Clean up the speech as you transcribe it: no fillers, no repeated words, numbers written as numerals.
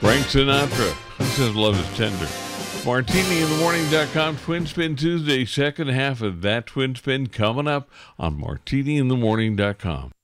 Frank Sinatra. Who says love is tender? MartiniInTheMorning.com Twin Spin Tuesday, second half of that Twin Spin coming up on MartiniInTheMorning.com.